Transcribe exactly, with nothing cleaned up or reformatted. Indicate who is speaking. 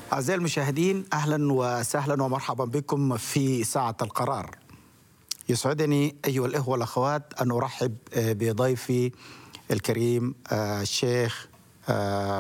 Speaker 1: أعزائي المشاهدين، أهلا وسهلا ومرحبا بكم في ساعة القرار. يسعدني أيها الإخوة والأخوات أن أرحب بضيفي الكريم الشيخ